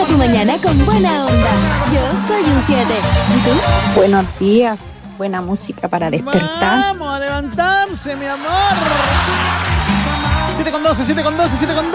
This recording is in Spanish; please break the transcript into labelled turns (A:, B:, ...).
A: tu mañana con buena onda. Yo soy un 7. ¿Y tú?
B: Buenos días. Buena música para despertar.
C: Vamos a levantarse, mi amor. 7 con 12, 7 con 12, 7 con 12.